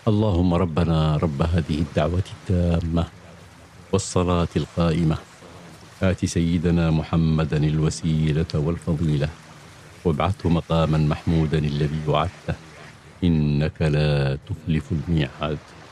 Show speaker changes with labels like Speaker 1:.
Speaker 1: اللهم ربنا رب هذه الدعوة التامة والصلاة القائمة، آت سيدنا محمدا الوسيلة والفضيلة وابعثه مقاما محمودا الذي وعدته، إنك لا تخلف الميعاد.